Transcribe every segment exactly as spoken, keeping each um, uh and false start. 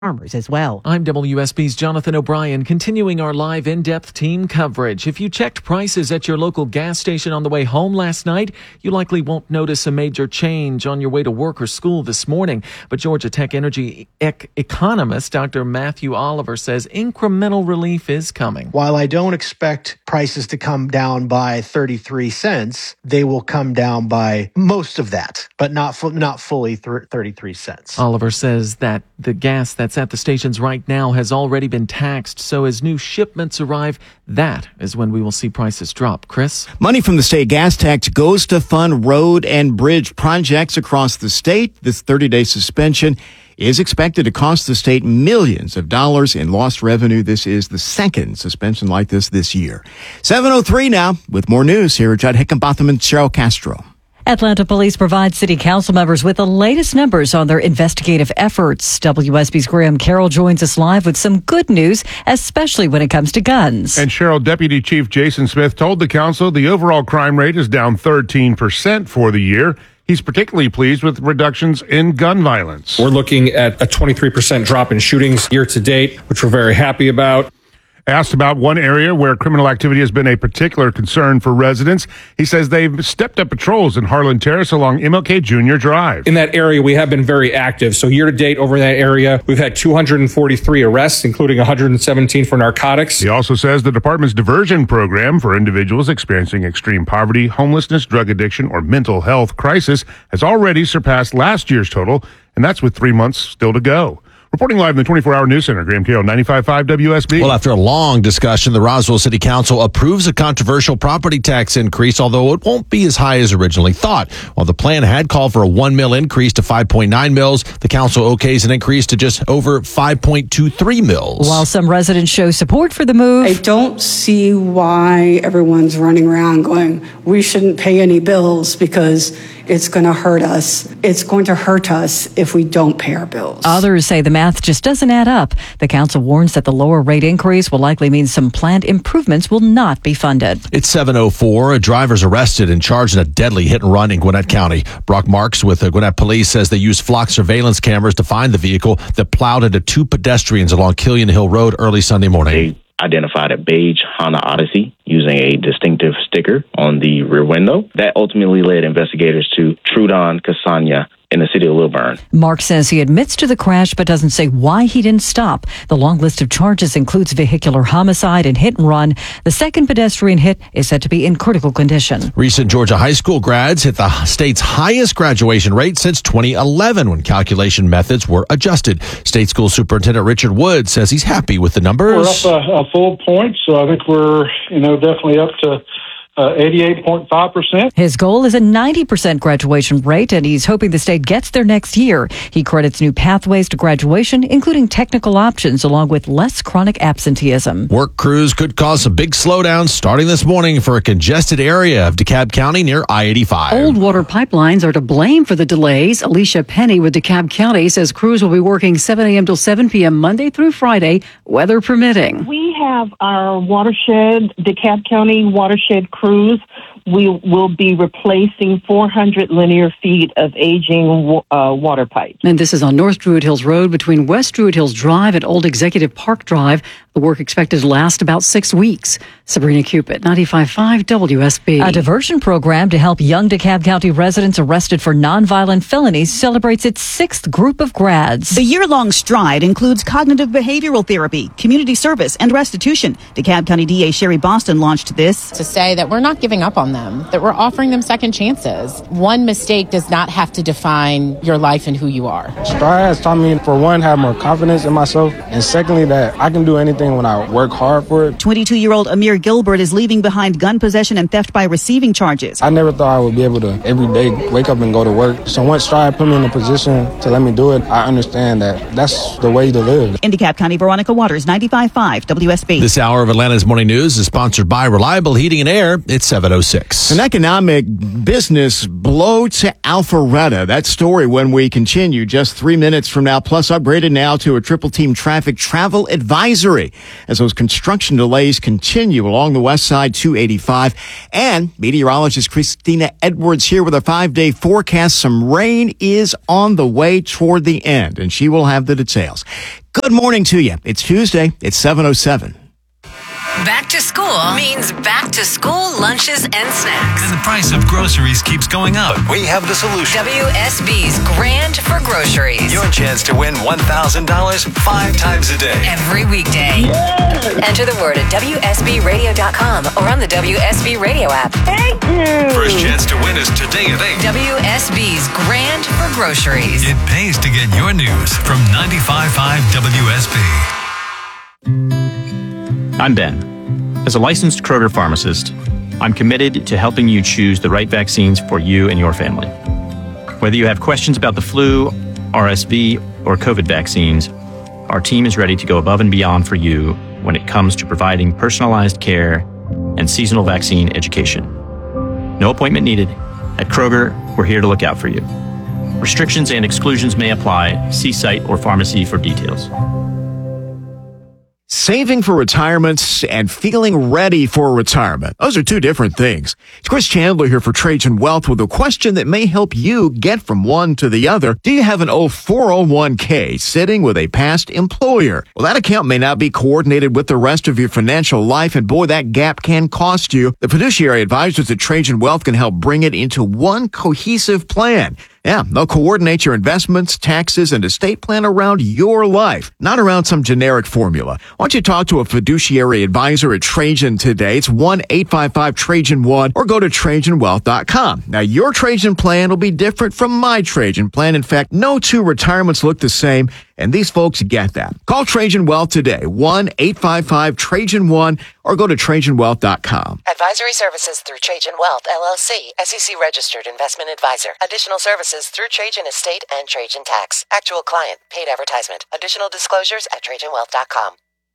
farmers as well. I'm W S B's Jonathan O'Brien, continuing our live in-depth team coverage. If you checked prices at your local gas station on the way home last night, you likely won't notice a major change on your way to work or school this morning. But Georgia Tech energy ec- economist Doctor Matthew Oliver says incremental relief is coming. While I don't expect prices to come down by thirty-three cents, they will come down by most of that, but not fu- not fully th- thirty-three cents. Oliver says that the gas that's at the stations right now has already been taxed, so as new shipments arrive, that is when we will see prices drop. Chris? Money from the state gas tax goes to fund road and bridge projects across the state. This thirty-day suspension is expected to cost the state millions of dollars in lost revenue. This is the second suspension like this this year. seven oh three now with more news. Here are Judd Hickenbotham and Cheryl Castro. Atlanta police provide city council members with the latest numbers on their investigative efforts. W S B's Graham Carroll joins us live with some good news, especially when it comes to guns. And Cheryl, Deputy Chief Jason Smith told the council the overall crime rate is down thirteen percent for the year. He's particularly pleased with reductions in gun violence. We're looking at a twenty-three percent drop in shootings year to date, which we're very happy about. Asked about one area where criminal activity has been a particular concern for residents, he says they've stepped up patrols in Harlan Terrace along M L K Junior Drive. In that area, we have been very active. So year to date over that area, we've had two hundred forty-three arrests, including one hundred seventeen for narcotics. He also says the department's diversion program for individuals experiencing extreme poverty, homelessness, drug addiction, or mental health crisis has already surpassed last year's total, and that's with three months still to go. Reporting live in the twenty-four hour news center, Graham Carroll, ninety-five point five W S B. Well, after a long discussion, the Roswell City Council approves a controversial property tax increase, although it won't be as high as originally thought. While the plan had called for a one mil increase to five point nine mils, the council okays an increase to just over five point two three mils. While some residents show support for the move, I don't see why everyone's running around going, we shouldn't pay any bills because it's going to hurt us. It's going to hurt us if we don't pay our bills. Others say the math just doesn't add up. The council warns that the lower rate increase will likely mean some planned improvements will not be funded. It's seven oh four. A driver's arrested and charged in a deadly hit and run in Gwinnett County. Brock Marks with the Gwinnett Police says they used flock surveillance cameras to find the vehicle that plowed into two pedestrians along Killian Hill Road early Sunday morning. They identified a beige Honda Odyssey using a distinctive sticker on the rear window. That ultimately led investigators to Trudon Casanya in the city of Lilburn. Mark says he admits to the crash but doesn't say why he didn't stop. The long list of charges includes vehicular homicide and hit and run. The second pedestrian hit is said to be in critical condition. Recent Georgia high school grads hit the state's highest graduation rate since twenty eleven when calculation methods were adjusted. State School Superintendent Richard Wood says he's happy with the numbers. We're up a, a full point, so I think we're, you know, definitely up to Uh, eighty-eight point five percent. His goal is a ninety percent graduation rate, and he's hoping the state gets there next year. He credits new pathways to graduation, including technical options, along with less chronic absenteeism. Work crews could cause some big slowdowns starting this morning for a congested area of DeKalb County near I eighty-five. Old water pipelines are to blame for the delays. Alicia Penny with DeKalb County says crews will be working seven a.m. till seven p.m. Monday through Friday, weather permitting. We have our watershed, DeKalb County watershed crews. We will be replacing four hundred linear feet of aging uh, water pipes. And this is on North Druid Hills Road between West Druid Hills Drive and Old Executive Park Drive. The work expected to last about six weeks. Sabrina Cupid, ninety-five point five W S B. A diversion program to help young DeKalb County residents arrested for nonviolent felonies celebrates its sixth group of grads. The year-long stride includes cognitive behavioral therapy, community service, and restitution. DeKalb County D A Sherry Boston launched this to say that we're not giving up on them, that we're offering them second chances. One mistake does not have to define your life and who you are. Stride has taught me, for one, have more confidence in myself, and secondly, that I can do anything when I work hard for it. twenty-two-year-old Amir Gilbert is leaving behind gun possession and theft by receiving charges. I never thought I would be able to every day wake up and go to work. So once Stride put me in a position to let me do it, I understand that that's the way to live. In DeKalb County, Veronica Waters, ninety-five point five W S B. This hour of Atlanta's Morning News is sponsored by Reliable Heating and Air. It's seven oh six. An economic business blow to Alpharetta. That story when we continue just three minutes from now, plus upgraded now to a triple team traffic travel advisory. today as those construction delays continue along the west side, two eighty-five. And meteorologist Christina Edwards here with a five-day forecast. Some rain is on the way toward the end, and she will have the details. Good morning to you. It's Tuesday. It's seven oh seven. Back to school means back to school lunches and snacks. And the price of groceries keeps going up. We have the solution. W S B's Grand for Groceries. Your chance to win one thousand dollars five times a day. Every weekday. Yeah. Enter the word at W S B radio dot com or on the W S B Radio app. Thank you. First chance to win is today at eight. W S B's Grand for Groceries. It pays to get your news from ninety-five point five W S B. I'm Ben. As a licensed Kroger pharmacist, I'm committed to helping you choose the right vaccines for you and your family. Whether you have questions about the flu, R S V, or COVID vaccines, our team is ready to go above and beyond for you when it comes to providing personalized care and seasonal vaccine education. No appointment needed. At Kroger, we're here to look out for you. Restrictions and exclusions may apply. See site or pharmacy for details. Saving for retirement and feeling ready for retirement. Those are two different things. It's Chris Chandler here for Trajan Wealth with a question that may help you get from one to the other. Do you have an old four oh one k sitting with a past employer? Well, that account may not be coordinated with the rest of your financial life, and boy, that gap can cost you. The fiduciary advisors at Trajan Wealth can help bring it into one cohesive plan. Yeah, they'll coordinate your investments, taxes, and estate plan around your life, not around some generic formula. Why don't you talk to a fiduciary advisor at Trajan today? It's one eight five five Trajan one or go to Trajan Wealth dot com. Now, your Trajan plan will be different from my Trajan plan. In fact, no two retirements look the same, and these folks get that. Call Trajan Wealth today, one eight five five Trajan one or go to Trajan Wealth dot com. Advisory services through Trajan Wealth, L L C, S E C registered investment advisor. Additional services through Trajan Estate and Trajan Tax. Actual client, paid advertisement. Additional disclosures at Trajan Wealth dot com.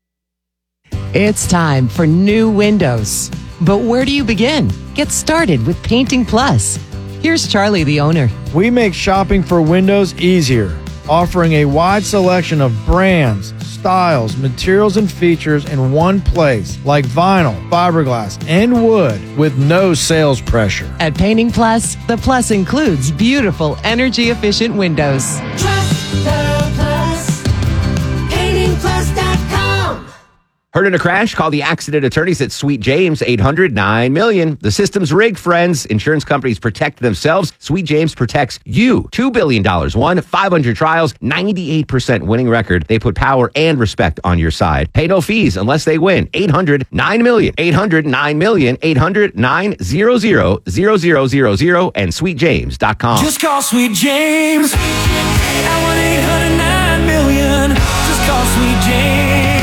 It's time for new windows. But where do you begin? Get started with Painting Plus. Here's Charlie, the owner. We make shopping for windows easier, offering a wide selection of brands, styles, materials, and features in one place, like vinyl, fiberglass, and wood, with no sales pressure. At Painting Plus, the plus includes beautiful, energy-efficient windows. Trust the Plus. Painting Plus dot com. Heard in a crash? Call the accident attorneys at Sweet James, eight hundred nine million. The system's rigged, friends. Insurance companies protect themselves. Sweet James protects you. two billion dollars won, five hundred trials, ninety-eight percent winning record. They put power and respect on your side. Pay no fees unless they win. eight hundred nine million. eight hundred nine million. eight hundred nine hundred zero zero zero and sweet james dot com. Just call Sweet James at one eight hundred nine million. Just call Sweet James,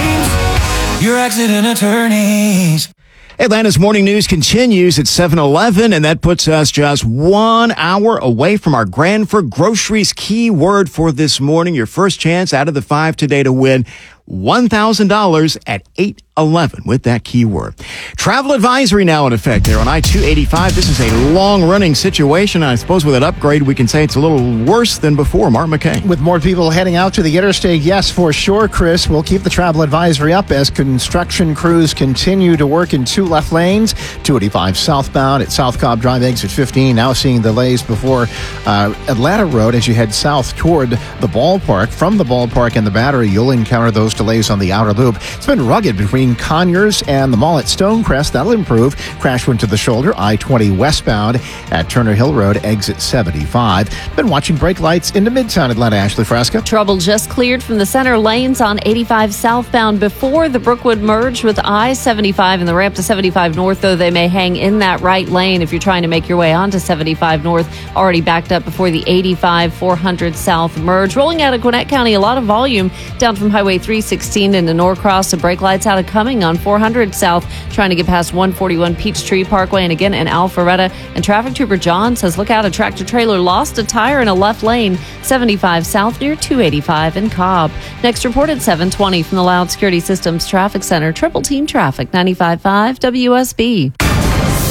your accident attorneys. Atlanta's morning news continues at seven eleven, and that puts us just one hour away from our Grand for Groceries keyword for this morning. Your first chance out of the five today to win one thousand dollars at eight eleven with that keyword. Travel advisory now in effect there on I two eighty-five. This is a long-running situation. I suppose with an upgrade, we can say it's a little worse than before. Mark McKay. With more people heading out to the interstate, yes, for sure, Chris. We'll keep the travel advisory up as construction crews continue to work in two left lanes. two eighty-five southbound at South Cobb Drive, exit fifteen. Now seeing delays before uh, Atlanta Road as you head south toward the ballpark. From the ballpark and the Battery, you'll encounter those delays on the outer loop. It's been rugged between Conyers and the mall at Stonecrest. That'll improve. Crash went to the shoulder. I twenty westbound at Turner Hill Road, exit seventy-five. Been watching brake lights into Midtown Atlanta. Ashley Fresca. Trouble just cleared from the center lanes on eighty-five southbound before the Brookwood merge with I seventy-five and the ramp to seventy-five north, though they may hang in that right lane if you're trying to make your way onto seventy-five north. Already backed up before the eighty-five four hundred south merge. Rolling out of Gwinnett County, a lot of volume down from Highway three sixteen into Norcross. The brake lights out of Cumming on four hundred south, trying to get past one forty-one Peachtree Parkway. And again in Alpharetta. And traffic trooper John says, look out, a tractor trailer lost a tire in a left lane, seventy-five south near two eighty-five in Cobb. Next report at seven twenty from the Loud Security Systems Traffic Center. Triple Team Traffic, ninety-five point five W S B.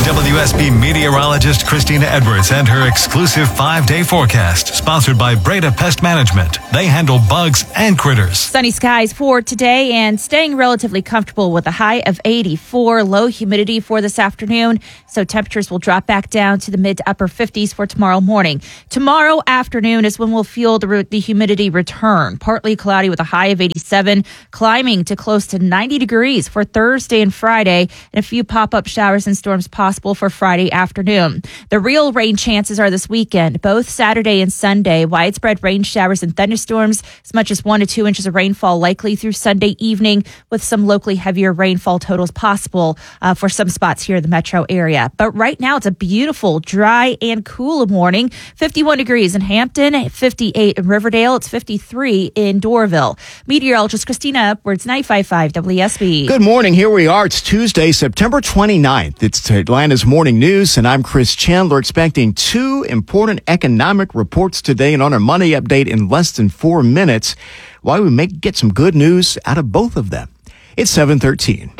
W S B meteorologist Christina Edwards and her exclusive five-day forecast, sponsored by Breda Pest Management. They handle bugs and critters. Sunny skies for today and staying relatively comfortable with a high of eighty-four. Low humidity for this afternoon, so temperatures will drop back down to the mid to upper fifties for tomorrow morning. Tomorrow afternoon is when we'll feel the, the humidity return. Partly cloudy with a high of eighty-seven, climbing to close to ninety degrees for Thursday and Friday, and a few pop-up showers and storms possible for Friday afternoon. The real rain chances are this weekend, both Saturday and Sunday. Widespread rain showers and thunderstorms, as much as one to two inches of rainfall likely through Sunday evening, with some locally heavier rainfall totals possible uh, for some spots here in the metro area. But right now, it's a beautiful, dry, and cool morning. fifty-one degrees in Hampton, fifty-eight in Riverdale. It's fifty-three in Doraville. Meteorologist Christina Edwards, ninety-five point five W S B. Good morning. Here we are. It's Tuesday, September twenty-ninth. It's Atlanta's Morning News, and I'm Chris Chandler, expecting two important economic reports today. And on our money update in less than four minutes, why we may get some good news out of both of them. It's seven thirteen.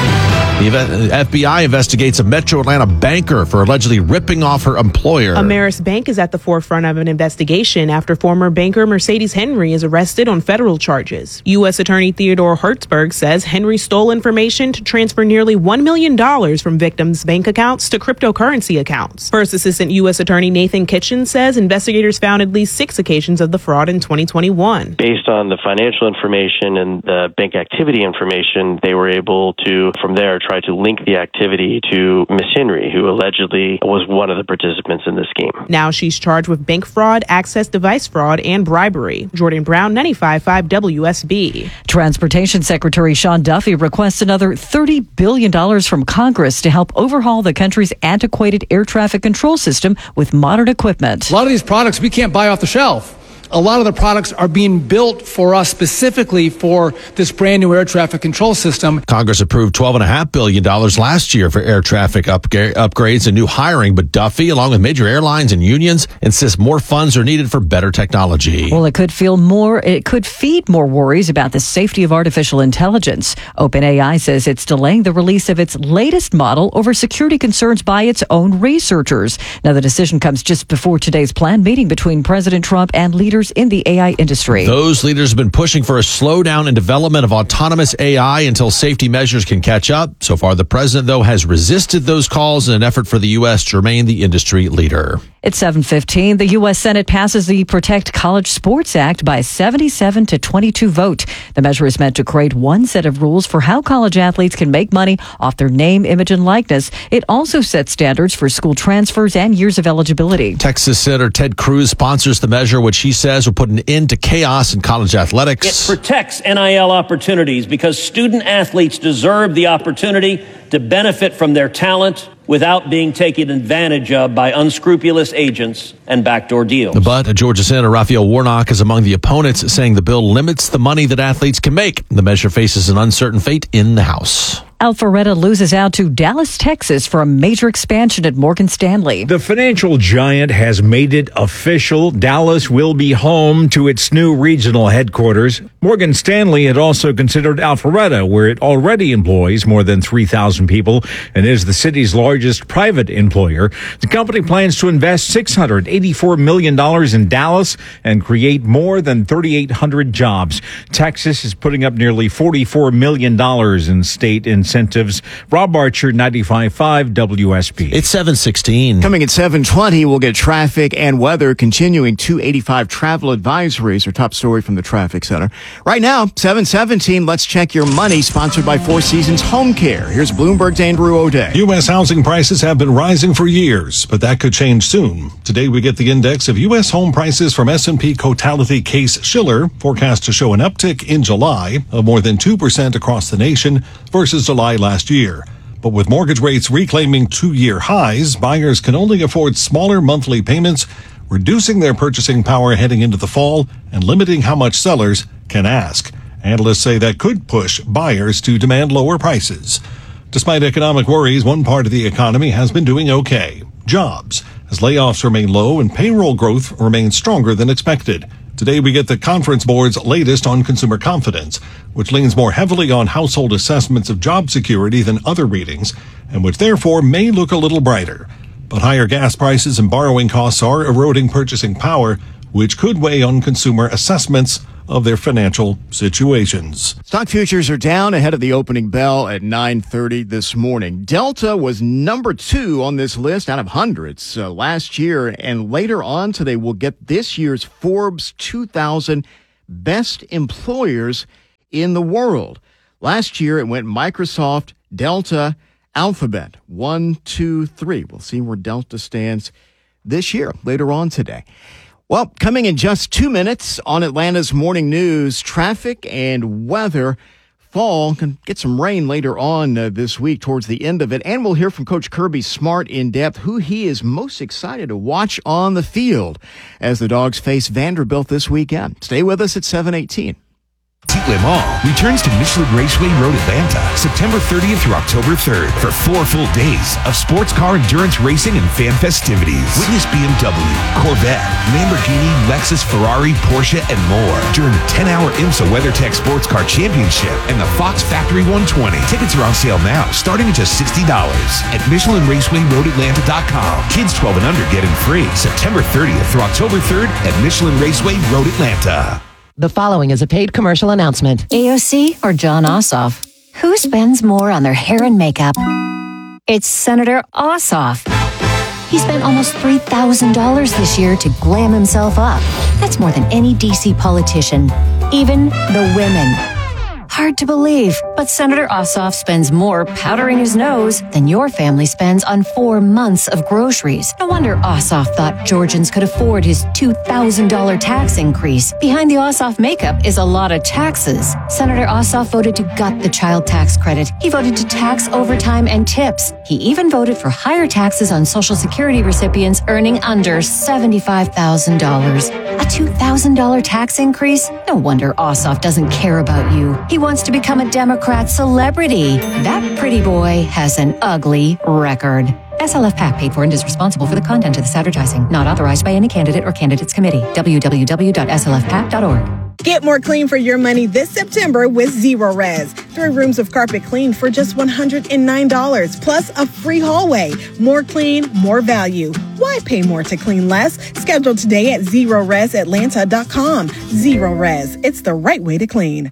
The F B I investigates a Metro Atlanta banker for allegedly ripping off her employer. Ameris Bank is at the forefront of an investigation after former banker Mercedes Henry is arrested on federal charges. U S Attorney Theodore Hertzberg says Henry stole information to transfer nearly one million dollars from victims' bank accounts to cryptocurrency accounts. First Assistant U S Attorney Nathan Kitchen says investigators found at least six occasions of the fraud in twenty twenty-one. Based on the financial information and the bank activity information, they were able to, from there, try to link the activity to Miss Henry, who allegedly was one of the participants in the scheme. Now she's charged with bank fraud, access device fraud, and bribery. Jordan Brown, ninety-five point five W S B. Transportation Secretary Sean Duffy requests another thirty billion dollars from Congress to help overhaul the country's antiquated air traffic control system with modern equipment. A lot of these products we can't buy off the shelf. A lot of the products are being built for us specifically for this brand new air traffic control system. Congress approved twelve point five billion dollars last year for air traffic upgra- upgrades and new hiring, but Duffy, along with major airlines and unions, insists more funds are needed for better technology. Well, it could feel more, it could feed more worries about the safety of artificial intelligence. OpenAI says it's delaying the release of its latest model over security concerns by its own researchers. Now, the decision comes just before today's planned meeting between President Trump and leaders in the A I industry. Those leaders have been pushing for a slowdown in development of autonomous A I until safety measures can catch up. So far, the president, though, has resisted those calls in an effort for the U S to remain the industry leader. It's seven fifteen. The U S Senate passes the Protect College Sports Act by a seventy-seven to twenty-two vote. The measure is meant to create one set of rules for how college athletes can make money off their name, image, and likeness. It also sets standards for school transfers and years of eligibility. Texas Senator Ted Cruz sponsors the measure, which he says will put an end to chaos in college athletics. It protects N I L opportunities because student athletes deserve the opportunity to benefit from their talent without being taken advantage of by unscrupulous agents and backdoor deals. But Georgia Senator Raphael Warnock is among the opponents, saying the bill limits the money that athletes can make. The measure faces an uncertain fate in the House. Alpharetta loses out to Dallas, Texas for a major expansion at Morgan Stanley. The financial giant has made it official. Dallas will be home to its new regional headquarters. Morgan Stanley had also considered Alpharetta, where it already employs more than three thousand people and is the city's largest private employer. The company plans to invest six hundred eighty-four million dollars in Dallas and create more than thirty-eight hundred jobs. Texas is putting up nearly forty-four million dollars in state incentives. Rob Archer, ninety-five point five W S B. It's seven sixteen. Coming at seven twenty, we'll get traffic and weather. Continuing two eighty-five travel advisories, our top story from the Traffic Center. Right now, seven seventeen, let's check your money, sponsored by Four Seasons Home Care. Here's Bloomberg's Andrew O'Day. U S housing prices have been rising for years, but that could change soon. Today, we get the index of U S home prices from S and P Cotality Case Shiller, forecast to show an uptick in July of more than two percent across the nation versus July last year. But with mortgage rates reclaiming two-year highs, buyers can only afford smaller monthly payments, reducing their purchasing power heading into the fall and limiting how much sellers can ask. Analysts say that could push buyers to demand lower prices. Despite economic worries, one part of the economy has been doing okay. Jobs, as layoffs remain low and payroll growth remains stronger than expected. Today, we get the Conference Board's latest on consumer confidence, which leans more heavily on household assessments of job security than other readings, and which therefore may look a little brighter. But higher gas prices and borrowing costs are eroding purchasing power, which could weigh on consumer assessments of their financial situations. Stock futures are down ahead of the opening bell at nine thirty this morning. Delta was number two on this list out of hundreds uh, last year, and later on today we'll get this year's Forbes two thousand best employers in the world. Last year it went Microsoft, Delta, Alphabet, one, two, three. We'll see where Delta stands this year later on today. Well, coming in just two minutes on Atlanta's Morning News, traffic and weather. Fall can get some rain later on uh, this week towards the end of it. And we'll hear from Coach Kirby Smart in depth who he is most excited to watch on the field as the Dogs face Vanderbilt this weekend. Stay with us at seven eighteen. Le Mans returns to Michelin Raceway Road, Atlanta, September thirtieth through October third for four full days of sports car endurance racing and fan festivities. Witness B M W, Corvette, Lamborghini, Lexus, Ferrari, Porsche, and more during the ten-hour IMSA WeatherTech Sports Car Championship and the Fox Factory one twenty. Tickets are on sale now, starting at just sixty dollars at Michelin Raceway Road Atlanta dot com. Kids twelve and under get in free September thirtieth through October third at Michelin Raceway Road Atlanta. The following is a paid commercial announcement. A O C or John Ossoff? Who spends more on their hair and makeup? It's Senator Ossoff. He spent almost three thousand dollars this year to glam himself up. That's more than any D C politician, even the women. Hard to believe, but Senator Ossoff spends more powdering his nose than your family spends on four months of groceries. No wonder Ossoff thought Georgians could afford his two thousand dollars tax increase. Behind the Ossoff makeup is a lot of taxes. Senator Ossoff voted to gut the child tax credit. He voted to tax overtime and tips. He even voted for higher taxes on Social Security recipients earning under seventy-five thousand dollars. A two thousand dollars tax increase? No wonder Ossoff doesn't care about you. He wants to become a Democrat celebrity. That pretty boy has an ugly record. S L F PAC paid for and is responsible for the content of this advertising. Not authorized by any candidate or candidates committee. w w w dot s l f pac dot org. Get more clean for your money this September with Zero Res. Three rooms of carpet cleaned for just one hundred nine dollars, plus a free hallway. More clean, more value. Why pay more to clean less? Schedule today at zero res atlanta dot com. Zero Res. It's the right way to clean.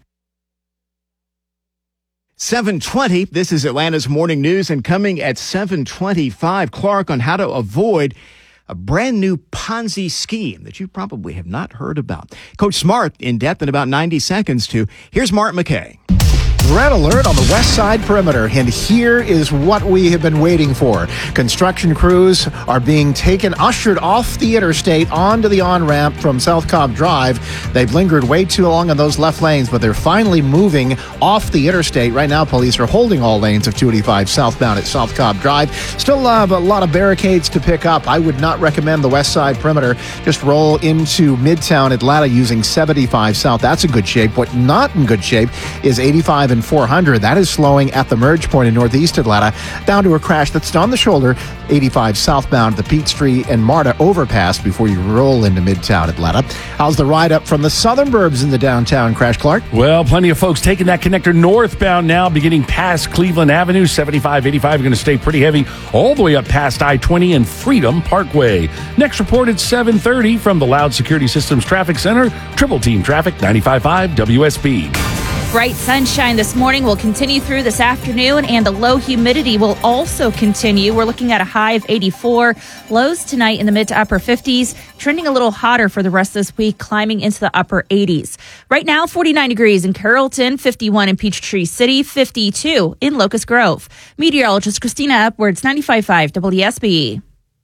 seven twenty, this is Atlanta's Morning News, and coming at seven twenty-five, Clark on how to avoid a brand new Ponzi scheme that you probably have not heard about. Coach Smart in depth in about ninety seconds too. Here's Mark McKay. Red alert on the west side perimeter, and here is what we have been waiting for. Construction crews are being taken, ushered off the interstate onto the on-ramp from South Cobb Drive. They've lingered way too long on those left lanes, but they're finally moving off the interstate. Right now, police are holding all lanes of two eighty-five southbound at South Cobb Drive. Still uh, a lot of barricades to pick up. I would not recommend the west side perimeter. Just roll into Midtown Atlanta using seventy-five south. That's in good shape. What not in good shape is eighty-five and four hundred. That is slowing at the merge point in northeast Atlanta, down to a crash that's on the shoulder, eighty-five southbound, the Peachtree and Marta overpass before you roll into Midtown Atlanta. How's the ride up from the southern burbs in the downtown crash, Clark? Well, plenty of folks taking that connector northbound now, beginning past Cleveland Avenue. seventy-five, eighty-five are going to stay pretty heavy all the way up past I twenty and Freedom Parkway. Next report at seven thirty from the Loud Security Systems Traffic Center. Triple Team Traffic, ninety-five point five W S B. Bright sunshine this morning will continue through this afternoon, and the low humidity will also continue. We're looking at a high of eighty-four. Lows tonight in the mid to upper fifties, trending a little hotter for the rest of this week, climbing into the upper eighties. Right now, forty-nine degrees in Carrollton, fifty-one in Peachtree City, fifty-two in Locust Grove. Meteorologist Christina Edwards, ninety-five point five W S B.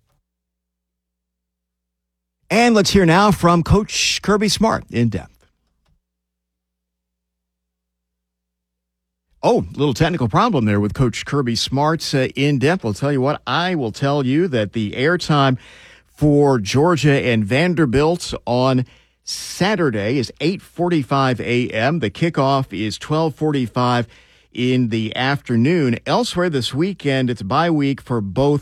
And let's hear now from Coach Kirby Smart in depth. Oh, little technical problem there with Coach Kirby Smart's uh, in-depth. I'll tell you what, I will tell you that the airtime for Georgia and Vanderbilt on Saturday is eight forty-five a.m. The kickoff is twelve forty-five in the afternoon. Elsewhere this weekend, it's bye week for both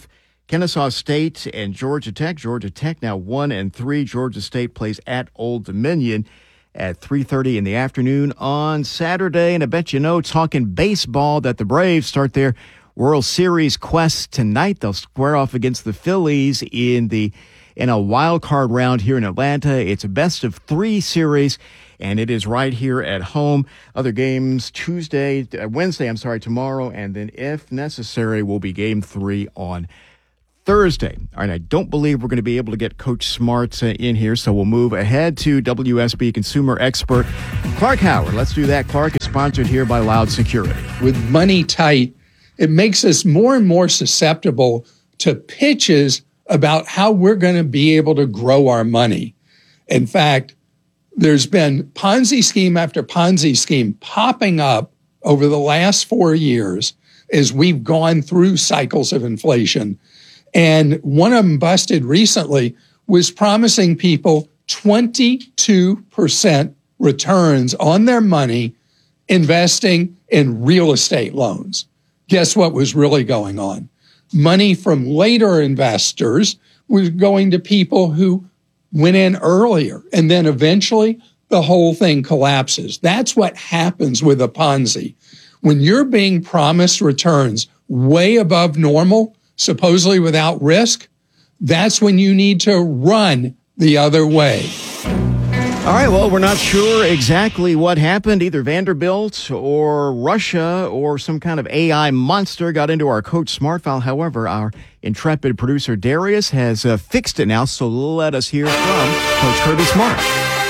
Kennesaw State and Georgia Tech. Georgia Tech now one and three. Georgia State plays at Old Dominion at three thirty in the afternoon on Saturday. And I bet you know, talking baseball, that the Braves start their World Series quest tonight. They'll square off against the Phillies in the in a wild card round here in Atlanta. It's a best of three series, and it is right here at home. Other games Tuesday, uh, Wednesday, I'm sorry, tomorrow, and then if necessary, will be game three on Thursday. All right, I don't believe we're going to be able to get Coach Smart uh, in here, so we'll move ahead to W S B consumer expert Clark Howard. Let's do that. Clark is sponsored here by Loud Security. With money tight, it makes us more and more susceptible to pitches about how we're going to be able to grow our money. In fact, there's been Ponzi scheme after Ponzi scheme popping up over the last four years as we've gone through cycles of inflation. And one of them busted recently was promising people twenty-two percent returns on their money investing in real estate loans. Guess what was really going on? Money from later investors was going to people who went in earlier, and then eventually the whole thing collapses. That's what happens with a Ponzi. When you're being promised returns way above normal, supposedly without risk, that's when you need to run the other way. All right, well, we're not sure exactly what happened. Either Vanderbilt or Russia or some kind of A I monster got into our Coach Smart file. However, our intrepid producer Darius has uh, fixed it now, so let us hear from Coach Kirby Smart.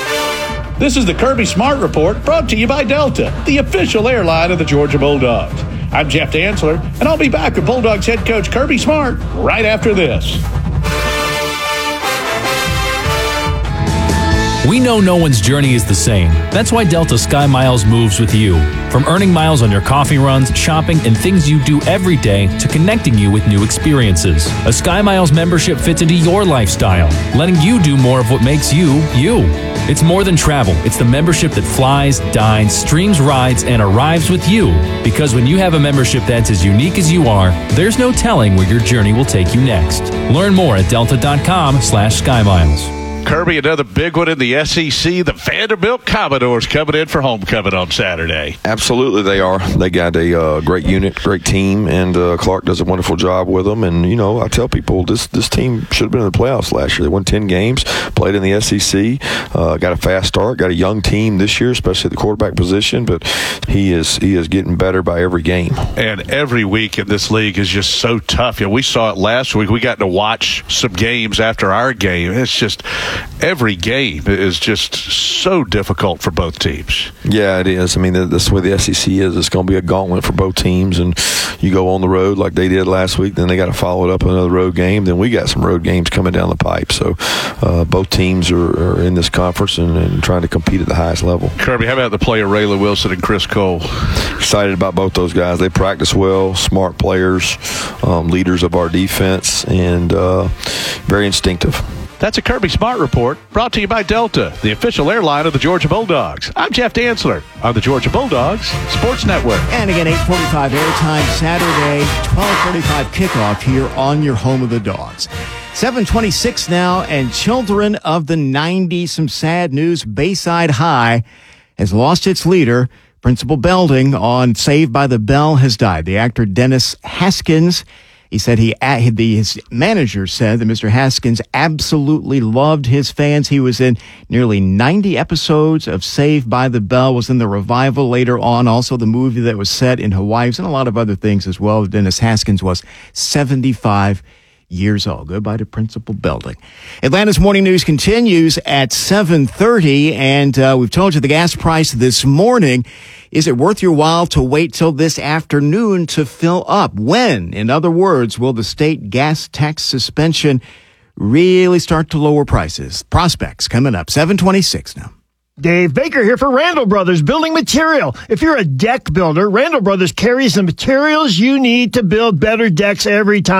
This is the Kirby Smart Report, brought to you by Delta, the official airline of the Georgia Bulldogs. I'm Jeff Dantzler, and I'll be back with Bulldogs head coach Kirby Smart right after this. We know no one's journey is the same. That's why Delta Sky Miles moves with you. From earning miles on your coffee runs, shopping, and things you do every day to connecting you with new experiences. A Sky Miles membership fits into your lifestyle, letting you do more of what makes you, you. It's more than travel. It's the membership that flies, dines, streams rides, and arrives with you. Because when you have a membership that's as unique as you are, there's no telling where your journey will take you next. Learn more at delta.com slash SkyMiles. Kirby, another big one in the S E C. The Vanderbilt Commodores coming in for homecoming on Saturday. Absolutely, they are. They got a uh, great unit, great team, and uh, Clark does a wonderful job with them. And, you know, I tell people this this team should have been in the playoffs last year. They won ten games, played in the S E C, uh, got a fast start, got a young team this year, especially at the quarterback position. But he is he is getting better by every game. And every week in this league is just so tough. You know, we saw it last week. We got to watch some games after our game. It's just every game is just so difficult for both teams. Yeah, it is. I mean, that's the way the S E C is. It's going to be a gauntlet for both teams, and you go on the road like they did last week, then they got to follow it up with another road game. Then we got some road games coming down the pipe. So uh, both teams are, are in this conference and, and trying to compete at the highest level. Kirby, how about the player Rayla Wilson and Chris Cole? Excited about both those guys. They practice well, smart players, um, leaders of our defense, and uh, very instinctive. That's a Kirby Smart Report, brought to you by Delta, the official airline of the Georgia Bulldogs. I'm Jeff Dantzler on the Georgia Bulldogs Sports Network. And again, eight forty-five airtime Saturday, twelve forty-five kickoff here on your home of the Dogs. seven twenty-six now, and children of the nineties, some sad news. Bayside High has lost its leader. Principal Belding on Saved by the Bell has died. The actor Dennis Haskins, he said he, his manager said that Mister Haskins absolutely loved his fans. He was in nearly ninety episodes of Saved by the Bell, was in the revival later on, also the movie that was set in Hawaii, and a lot of other things as well. Dennis Haskins was seventy-five years old. Goodbye to Principal Belding. Atlanta's Morning News continues at seven thirty, and uh, we've told you the gas price this morning. Is it worth your while to wait till this afternoon to fill up? When, in other words, will the state gas tax suspension really start to lower prices? Prospects coming up. seven twenty-six now. Dave Baker here for Randall Brothers Building Material. If you're a deck builder, Randall Brothers carries the materials you need to build better decks every time.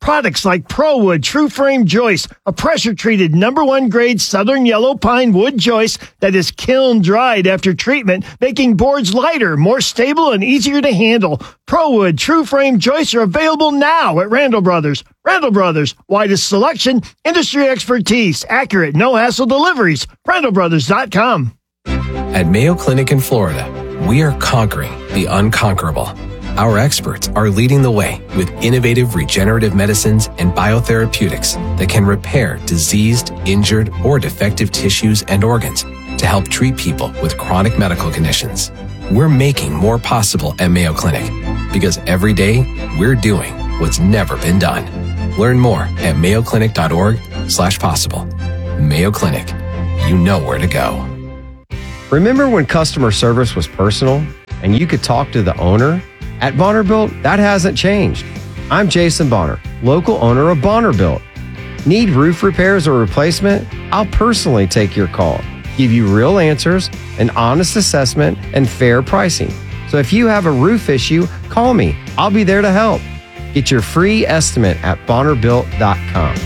Products like ProWood True Frame Joist, a pressure-treated number one grade Southern Yellow Pine wood joist that is kiln dried after treatment, making boards lighter, more stable, and easier to handle. ProWood True Frame Joists are available now at Randall Brothers. Randall Brothers, widest selection, industry expertise, accurate, no-hassle deliveries. Randall Brothers dot com. At Mayo Clinic in Florida, we are conquering the unconquerable. Our experts are leading the way with innovative regenerative medicines and biotherapeutics that can repair diseased, injured, or defective tissues and organs to help treat people with chronic medical conditions. We're making more possible at Mayo Clinic because every day we're doing what's never been done. Learn more at mayo clinic dot org slash possible. Mayo Clinic, you know where to go. Remember when customer service was personal and you could talk to the owner? At Bonner-Built, that hasn't changed. I'm Jason Bonner, local owner of Bonner-Built. Need roof repairs or replacement? I'll personally take your call, give you real answers, an honest assessment, and fair pricing. So if you have a roof issue, call me. I'll be there to help. Get your free estimate at bonner built dot com.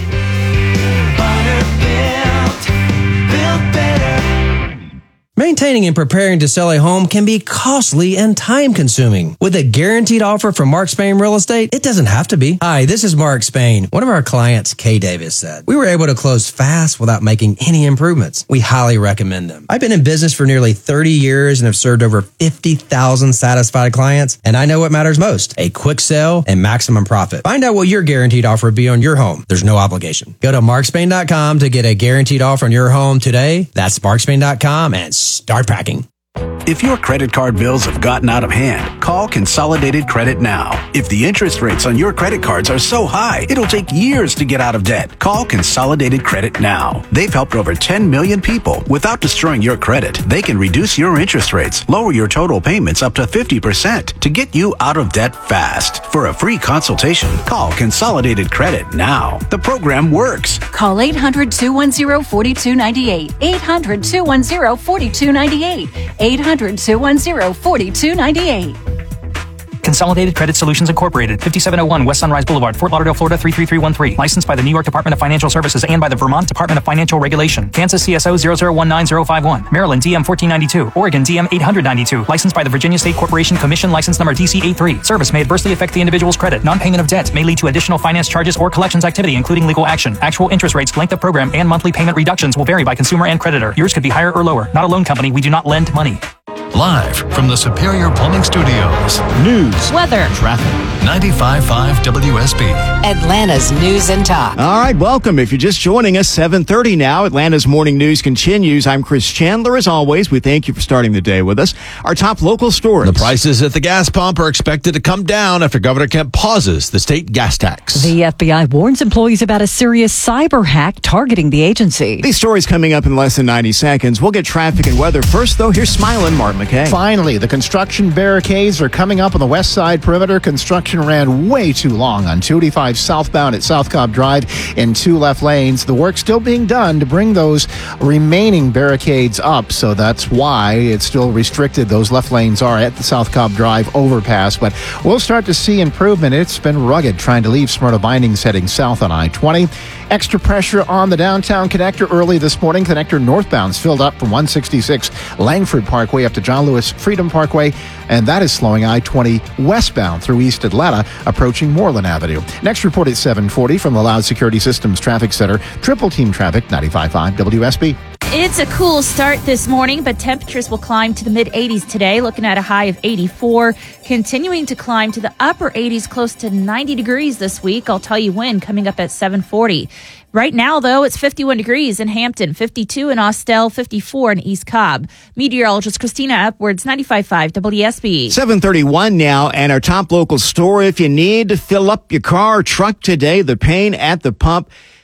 Maintaining and preparing to sell a home can be costly and time-consuming. With a guaranteed offer from Mark Spain Real Estate, it doesn't have to be. Hi, this is Mark Spain. One of our clients, Kay Davis, said, "We were able to close fast without making any improvements. We highly recommend them. I've been in business for nearly thirty years and have served over fifty thousand satisfied clients, and I know what matters most, a quick sale and maximum profit. Find out what your guaranteed offer would be on your home. There's no obligation. Go to mark spain dot com to get a guaranteed offer on your home today. That's mark spain dot com and start packing." If your credit card bills have gotten out of hand, call Consolidated Credit now. If the interest rates on your credit cards are so high, it'll take years to get out of debt. Call Consolidated Credit now. They've helped over ten million people without destroying your credit. They can reduce your interest rates, lower your total payments up to fifty percent to get you out of debt fast. For a free consultation, call Consolidated Credit now. The program works. Call eight hundred, two one zero, four two nine eight. eight hundred, two one zero, four two nine eight. eight hundred, two one zero, four two nine eight. Consolidated Credit Solutions Incorporated, fifty-seven oh one West Sunrise Boulevard, Fort Lauderdale, Florida three three three one three. Licensed by the New York Department of Financial Services and by the Vermont Department of Financial Regulation. Kansas C S O zero zero one nine zero five one. Maryland D M fourteen ninety-two. Oregon D M eight ninety-two. Licensed by the Virginia State Corporation Commission, license number D C eighty-three. Service may adversely affect the individual's credit. Non-payment of debt may lead to additional finance charges or collections activity, including legal action. Actual interest rates, length of program, and monthly payment reductions will vary by consumer and creditor. Yours could be higher or lower. Not a loan company. We do not lend money. Live from the Superior Plumbing Studios. News, weather, traffic. ninety-five point five W S B. Atlanta's News and Talk. All right, welcome. If you're just joining us, seven thirty now. Atlanta's Morning News continues. I'm Chris Chandler. As always, we thank you for starting the day with us. Our top local stories. The prices at the gas pump are expected to come down after Governor Kemp pauses the state gas tax. The F B I warns employees about a serious cyber hack targeting the agency. These stories coming up in less than ninety seconds. We'll get traffic and weather first, though. Here's Smiling Mark McKay. Finally, the construction barricades are coming up on the west side perimeter. Construction ran way too long on two eighty-five southbound at South Cobb Drive in two left lanes. The work still being done to bring those remaining barricades up, so that's why it's still restricted. Those left lanes are at the South Cobb Drive overpass, but we'll start to see improvement. It's been rugged trying to leave Smyrna Bindings heading south on I twenty. Extra pressure on the downtown connector early this morning. Connector northbound's filled up from one sixty-six Langford Parkway up to John Lewis Freedom Parkway, and that is slowing I twenty westbound through East Atlanta, approaching Moreland Avenue. Next report at seven forty from the Loud Security Systems Traffic Center. Triple Team Traffic, ninety-five point five W S B. It's a cool start this morning, but temperatures will climb to the mid eighties today, looking at a high of eighty-four, continuing to climb to the upper eighties, close to ninety degrees this week. I'll tell you when, coming up at seven forty. Right now, though, it's fifty-one degrees in Hampton, fifty-two in Austell, fifty-four in East Cobb. Meteorologist Christina Upwards, ninety-five point five W S B. seven thirty-one now, and our top local store. If you need to fill up your car or truck today, the pain at the pump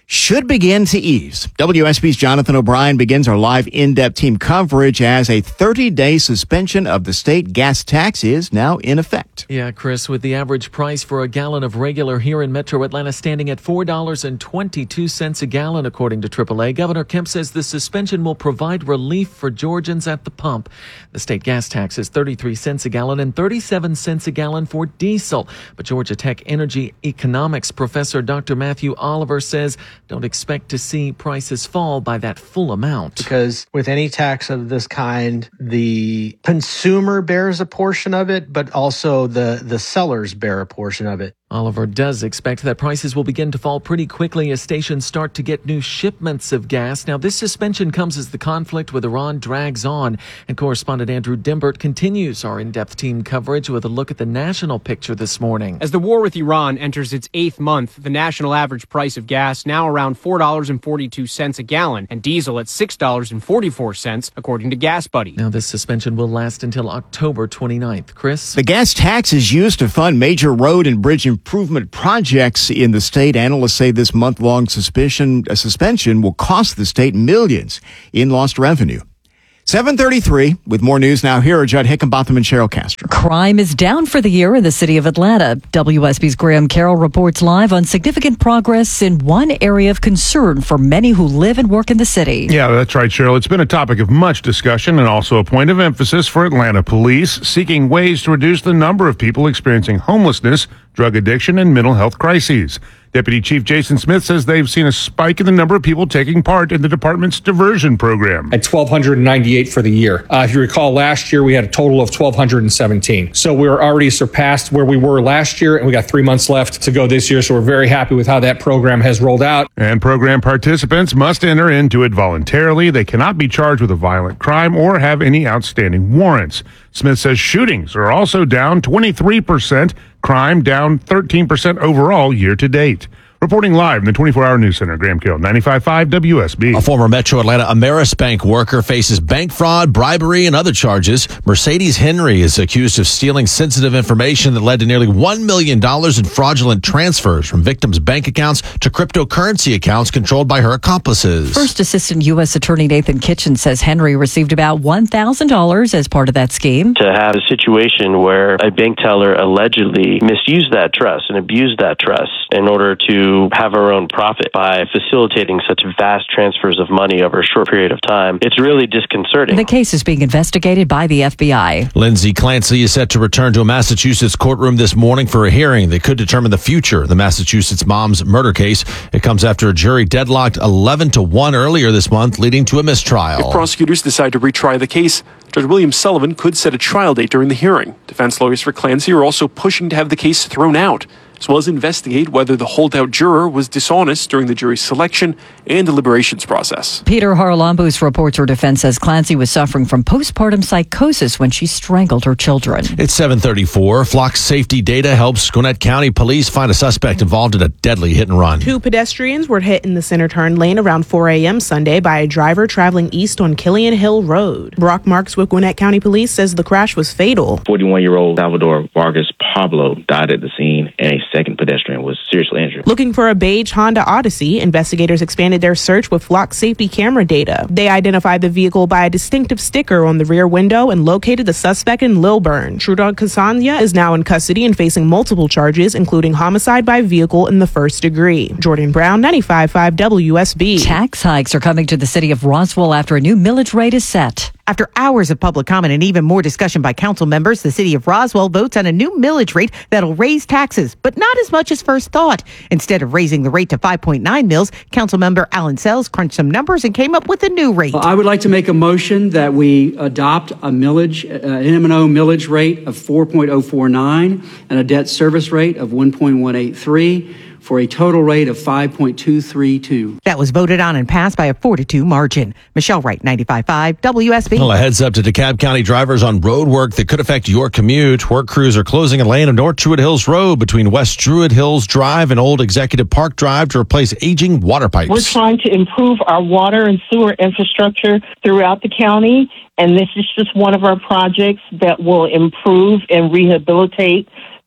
should begin to ease. W S B's Jonathan O'Brien begins our live in-depth team coverage as a thirty-day suspension of the state gas tax is now in effect. Yeah, Chris, with the average price for a gallon of regular here in Metro Atlanta standing at four dollars and twenty-two cents a gallon, according to triple A. Governor Kemp says the suspension will provide relief for Georgians at the pump. The state gas tax is thirty-three cents a gallon and thirty-seven cents a gallon for diesel. But Georgia Tech Energy Economics professor Doctor Matthew Oliver says don't expect to see prices fall by that full amount. Because with any tax of this kind, the consumer bears a portion of it, but also the, the sellers bear a portion of it. Oliver does expect that prices will begin to fall pretty quickly as stations start to get new shipments of gas. Now, this suspension comes as the conflict with Iran drags on. And correspondent Andrew Dimbert continues our in-depth team coverage with a look at the national picture this morning. As the war with Iran enters its eighth month, the national average price of gas now around four dollars and forty-two cents a gallon and diesel at six dollars and forty-four cents, according to Gas Buddy. Now, this suspension will last until October twenty-ninth. Chris? The gas tax is used to fund major road and bridge improvement projects in the state. Analysts say this month-long suspension, uh, suspension will cost the state millions in lost revenue. seven thirty-three with more news now. Here are Judd Hickenbotham and Cheryl Castro. Crime is down for the year in the city of Atlanta. W S B's Graham Carroll reports live on significant progress in one area of concern for many who live and work in the city. Yeah, that's right, Cheryl. It's been a topic of much discussion and also a point of emphasis for Atlanta police, seeking ways to reduce the number of people experiencing homelessness, drug addiction, and mental health crises. Deputy Chief Jason Smith says they've seen a spike in the number of people taking part in the department's diversion program. At one thousand two hundred ninety-eight for the year. Uh, if you recall, last year we had a total of one thousand two hundred seventeen. So we're already surpassed where we were last year, and we got three months left to go this year. So we're very happy with how that program has rolled out. And program participants must enter into it voluntarily. They cannot be charged with a violent crime or have any outstanding warrants. Smith says shootings are also down twenty-three percent, crime down thirteen percent overall year to date. Reporting live in the twenty-four hour News Center, Graham Carroll, ninety-five point five W S B. A former Metro Atlanta Ameris Bank worker faces bank fraud, bribery, and other charges. Mercedes Henry is accused of stealing sensitive information that led to nearly one million dollars in fraudulent transfers from victims' bank accounts to cryptocurrency accounts controlled by her accomplices. First Assistant U S Attorney Nathan Kitchen says Henry received about one thousand dollars as part of that scheme. To have a situation where a bank teller allegedly misused that trust and abused that trust in order to have our own profit by facilitating such vast transfers of money over a short period of time, it's really disconcerting. The case is being investigated by the F B I. Lindsay Clancy is set to return to a Massachusetts courtroom this morning for a hearing that could determine the future of the Massachusetts mom's murder case. It comes after a jury deadlocked eleven to one earlier this month, leading to a mistrial. If prosecutors decide to retry the case, Judge William Sullivan could set a trial date during the hearing. Defense lawyers for Clancy are also pushing to have the case thrown out, as well as investigate whether the holdout juror was dishonest during the jury's selection and deliberations process. Peter Haralambous reports her defense says Clancy was suffering from postpartum psychosis when she strangled her children. It's seven thirty-four. Flock safety data helps Gwinnett County police find a suspect involved in a deadly hit and run. Two pedestrians were hit in the center turn lane around four a.m. Sunday by a driver traveling east on Killian Hill Road. Brock Marks with Gwinnett County Police says the crash was fatal. forty-one-year-old Salvador Vargas Pablo died at the scene, and a second pedestrian was seriously injured. Looking for a beige Honda Odyssey, investigators expanded their search with Flock safety camera data. They identified the vehicle by a distinctive sticker on the rear window and located the suspect in Lilburn. Trudon Casanya is now in custody and facing multiple charges, including homicide by vehicle in the first degree. Jordan Brown, ninety-five point five W S B. Tax hikes are coming to the city of Roswell after a new millage rate is set. After hours of public comment and even more discussion by council members, the city of Roswell votes on a new millage rate that'll raise taxes, but not as much as first thought. Instead of raising the rate to five point nine mils, council member Alan Sells crunched some numbers and came up with a new rate. I would like to make a motion that we adopt a millage, uh, an M and O millage rate of four point oh four nine and a debt service rate of one point one eight three. For a total rate of five point two three two. That was voted on and passed by a four to two margin. Michelle Wright, ninety-five point five W S B. Well, a heads up to DeKalb County drivers on road work that could affect your commute. Work crews are closing a lane of North Druid Hills Road between West Druid Hills Drive and Old Executive Park Drive to replace aging water pipes. We're trying to improve our water and sewer infrastructure throughout the county, and this is just one of our projects that will improve and rehabilitate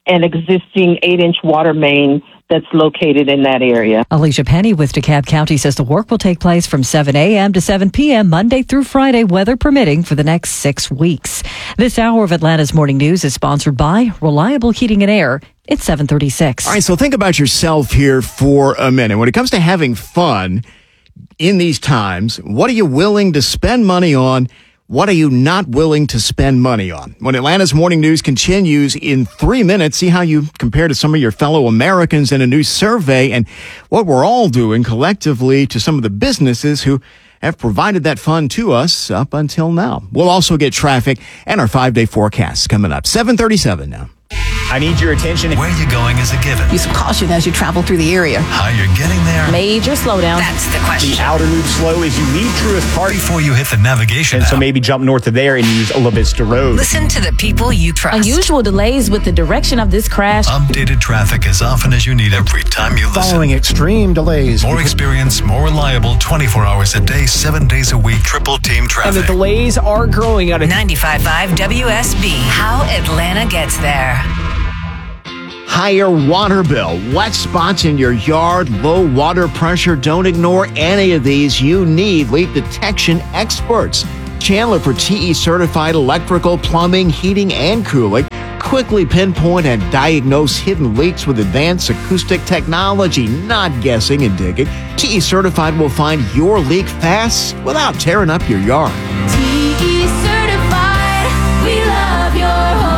an existing eight-inch water main that's located in that area. Alicia Penny with DeKalb County says the work will take place from seven a.m. to seven p.m. Monday through Friday, weather permitting, for the next six weeks. This hour of Atlanta's Morning News is sponsored by Reliable Heating and Air. It's seven thirty-six. All right, so think about yourself here for a minute. When it comes to having fun in these times, what are you willing to spend money on? What are you not willing to spend money on? When Atlanta's Morning News continues in three minutes, see how you compare to some of your fellow Americans in a new survey and what we're all doing collectively to some of the businesses who have provided that fun to us up until now. We'll also get traffic and our five-day forecast coming up. seven thirty-seven now. I need your attention. Where you're going is a given. Use caution as you travel through the area. How you're getting there. Major slowdown. That's the question. The outer loop slow as you leave Truist Park. Before you hit the navigation And app. so maybe jump north of there and use La Vista Road. Listen to the people you trust. Unusual delays with the direction of this crash. Updated traffic as often as you need every time you listen. Following extreme delays. More experience, more reliable, twenty-four hours a day, seven days a week, triple team traffic. And the delays are growing out of ninety-five point five W S B. How Atlanta gets there. Higher water bill, wet spots in your yard, low water pressure. Don't ignore any of these. You need leak detection experts. Chandler for T E certified electrical, plumbing, heating, and cooling. Quickly pinpoint and diagnose hidden leaks with advanced acoustic technology, not guessing and digging. T E certified will find your leak fast without tearing up your yard. T E certified. We love your home.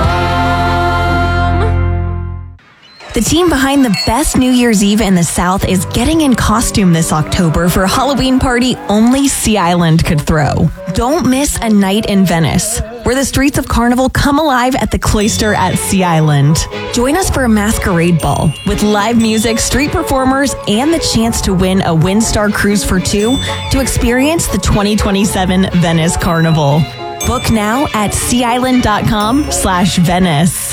The team behind the best New Year's Eve in the South is getting in costume this October for a Halloween party only Sea Island could throw. Don't miss a night in Venice, where the streets of Carnival come alive at the Cloister at Sea Island. Join us for a masquerade ball with live music, street performers, and the chance to win a Windstar cruise for two to experience the twenty twenty-seven Venice Carnival. Book now at seaisland.com slash Venice.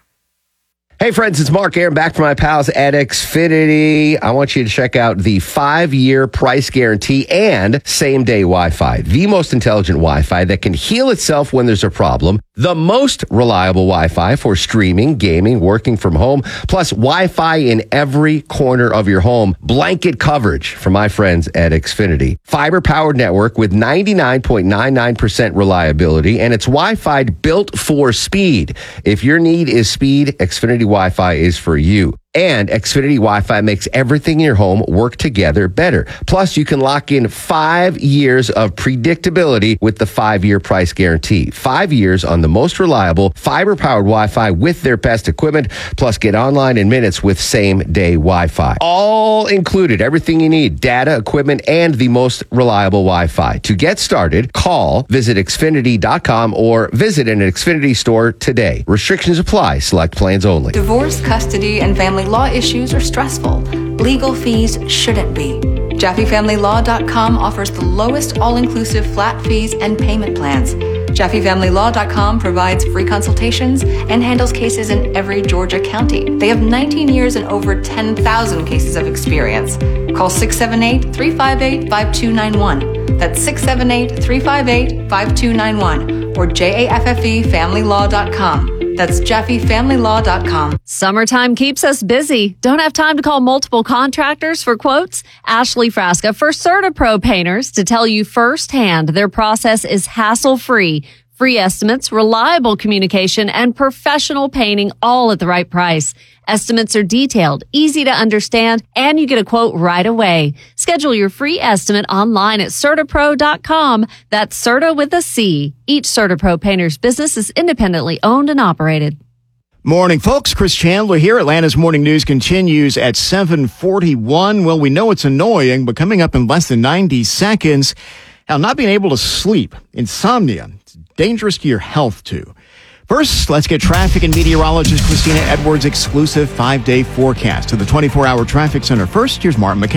Hey friends, it's Mark Aaron back from my pals at Xfinity. I want you to check out the five-year price guarantee and same-day Wi-Fi. The most intelligent Wi-Fi that can heal itself when there's a problem. The most reliable Wi-Fi for streaming, gaming, working from home, plus Wi-Fi in every corner of your home. Blanket coverage from my friends at Xfinity. Fiber-powered network with ninety-nine point nine nine percent reliability, and it's Wi-Fi built for speed. If your need is speed, Xfinity Wi-Fi is for you. And Xfinity Wi-Fi makes everything in your home work together better. Plus, you can lock in five years of predictability with the five-year price guarantee. Five years on the most reliable fiber-powered Wi-Fi with their best equipment. Plus, get online in minutes with same-day Wi-Fi. All included, everything you need, data, equipment, and the most reliable Wi-Fi. To get started, call, visit Xfinity dot com, or visit an Xfinity store today. Restrictions apply. Select plans only. Divorce, custody, and family law issues are stressful. Legal fees shouldn't be. Jaffe Family Law dot com offers the lowest all-inclusive flat fees and payment plans. Jaffe Family Law dot com provides free consultations and handles cases in every Georgia county. They have nineteen years and over ten thousand cases of experience. Call six seven eight, three five eight, five two nine one. That's six seven eight, three five eight, five two nine one or Jaffe Family Law dot com. That's Jaffe Family Law dot com. Summertime keeps us busy. Don't have time to call multiple contractors for quotes? Ashley Frasca for CertaPro Painters to tell you firsthand their process is hassle-free. Free estimates, reliable communication, and professional painting all at the right price. Estimates are detailed, easy to understand, and you get a quote right away. Schedule your free estimate online at CertaPro dot com. That's Certa with a C. Each CertaPro Painter's business is independently owned and operated. Morning, folks. Chris Chandler here. Atlanta's Morning News continues at seven forty-one. Well, we know it's annoying, but coming up in less than ninety seconds, how not being able to sleep, insomnia, it's dangerous to your health, too. First, let's get traffic and meteorologist Christina Edwards' exclusive five-day forecast to the twenty-four hour traffic center. First, here's Martin McKay.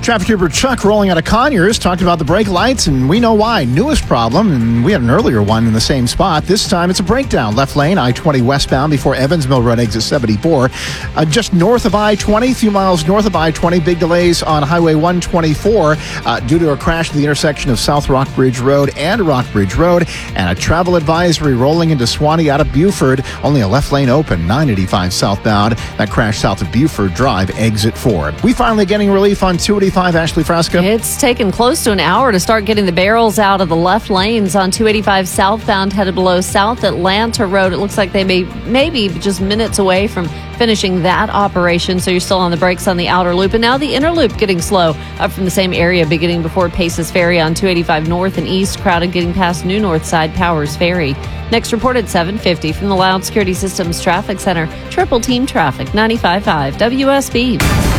Traffic Trooper Chuck rolling out of Conyers talked about the brake lights, and we know why. Newest problem, and we had an earlier one in the same spot. This time it's a breakdown. Left lane, I twenty westbound before Evans Mill Road exit seventy-four. Uh, just north of I twenty, a few miles north of I twenty, big delays on Highway one twenty-four uh, due to a crash at the intersection of South Rockbridge Road and Rockbridge Road, and a travel advisory rolling into Swanee out of Buford. Only a left lane open, nine eighty-five southbound. That crash south of Buford Drive, exit four. We finally getting relief on two eighty-five. Ashley Frasca. It's taken close to an hour to start getting the barrels out of the left lanes on two eighty-five southbound headed below South Atlanta Road. It looks like they may maybe just minutes away from finishing that operation, so you're still on the brakes on the outer loop. And now the inner loop getting slow up from the same area beginning before Paces Ferry on two eighty-five north and east, crowded getting past New North Side Powers Ferry. Next report at seven fifty from the Loud Security Systems Traffic Center. Triple Team Traffic, ninety-five point five W S B.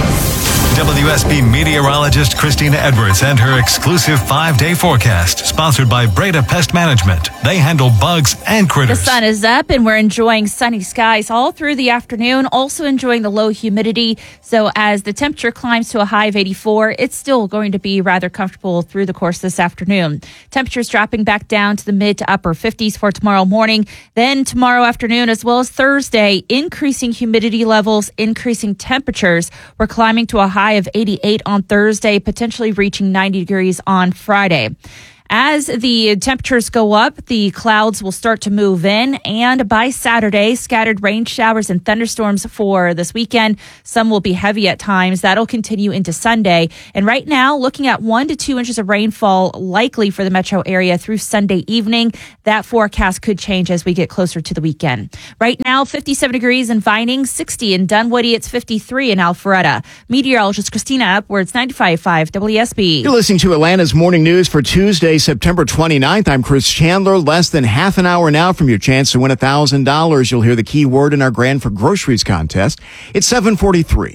W S B meteorologist Christina Edwards and her exclusive five-day forecast, sponsored by Breda Pest Management. They handle bugs and critters. The sun is up and we're enjoying sunny skies all through the afternoon, also enjoying the low humidity. So as the temperature climbs to a high of eighty-four, it's still going to be rather comfortable through the course of this afternoon. Temperatures dropping back down to the mid to upper fifties for tomorrow morning. Then tomorrow afternoon as well as Thursday, increasing humidity levels, increasing temperatures. We're climbing to a high of eighty-eight on Thursday, potentially reaching ninety degrees on Friday. As the temperatures go up, the clouds will start to move in, and by Saturday, scattered rain showers and thunderstorms for this weekend. Some will be heavy at times. That'll continue into Sunday. And right now, looking at one to two inches of rainfall likely for the metro area through Sunday evening. That forecast could change as we get closer to the weekend. Right now, fifty-seven degrees in Vining, sixty in Dunwoody. It's fifty-three in Alpharetta. Meteorologist Christina Upwards, ninety-five point five W S B. You're listening to Atlanta's Morning News for Tuesday, September twenty-ninth. I'm Chris Chandler. Less than half an hour now from your chance to win one thousand dollars. You'll hear the key word in our Grand for Groceries contest. It's seven forty-three.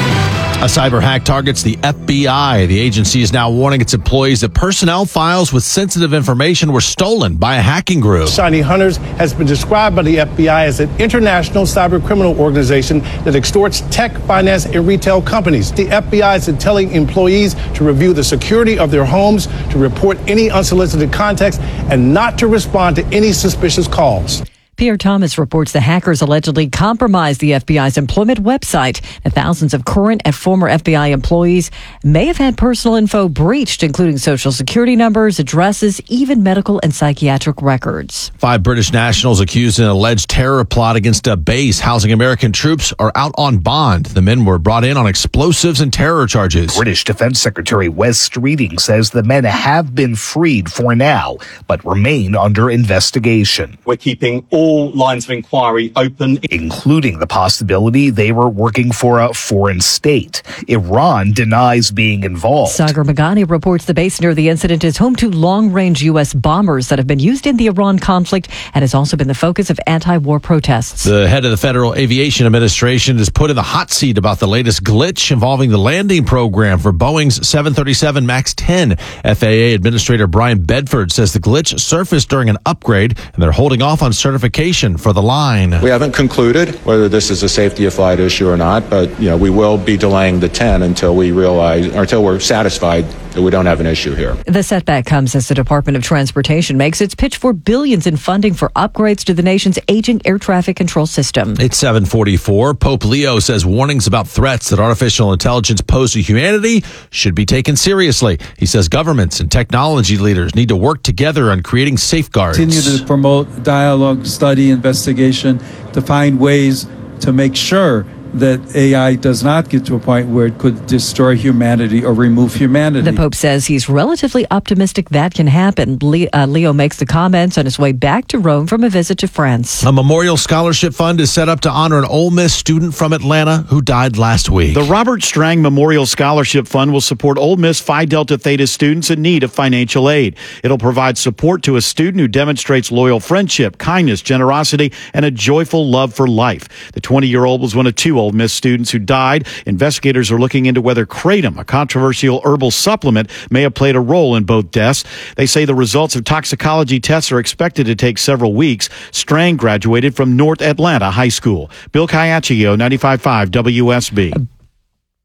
A cyber hack targets the F B I. The agency is now warning its employees that personnel files with sensitive information were stolen by a hacking group. Shiny Hunters has been described by the F B I as an international cyber criminal organization that extorts tech, finance, and retail companies. The F B I is telling employees to review the security of their homes, to report any unsolicited contacts, and not to respond to any suspicious calls. Pierre Thomas reports the hackers allegedly compromised the F B I's employment website, and thousands of current and former F B I employees may have had personal info breached, including social security numbers, addresses, even medical and psychiatric records. Five British nationals accused in an alleged terror plot against a base housing American troops are out on bond. The men were brought in on explosives and terror charges. British Defense Secretary Wes Streeting says the men have been freed for now, but remain under investigation. We're keeping all all lines of inquiry open, including the possibility they were working for a foreign state. Iran denies being involved. Sagar Meghani reports the base near the incident is home to long-range U S bombers that have been used in the Iran conflict and has also been the focus of anti-war protests. The head of the Federal Aviation Administration is put in the hot seat about the latest glitch involving the landing program for Boeing's seven thirty-seven MAX ten. F A A Administrator Brian Bedford says the glitch surfaced during an upgrade, and they're holding off on certification for the line. We haven't concluded whether this is a safety of flight issue or not, but you know we will be delaying the ten until we realize, or until we're satisfied that we don't have an issue here. The setback comes as the Department of Transportation makes its pitch for billions in funding for upgrades to the nation's aging air traffic control system. It's seven forty-four. Pope Leo says warnings about threats that artificial intelligence pose to humanity should be taken seriously. He says governments and technology leaders need to work together on creating safeguards. Continue to promote dialogue, study, investigation to find ways to make sure that A I does not get to a point where it could destroy humanity or remove humanity. The Pope says he's relatively optimistic that can happen. Le- uh, Leo makes the comments on his way back to Rome from a visit to France. A memorial scholarship fund is set up to honor an Ole Miss student from Atlanta who died last week. The Robert Strang Memorial Scholarship Fund will support Ole Miss Phi Delta Theta students in need of financial aid. It'll provide support to a student who demonstrates loyal friendship, kindness, generosity, and a joyful love for life. The twenty-year-old was one of two Ole Miss students who died. Investigators are looking into whether kratom, a controversial herbal supplement, may have played a role in both deaths. They say the results of toxicology tests are expected to take several weeks. Strang graduated from North Atlanta High School. Bill Caiaccio, ninety-five point five W S B.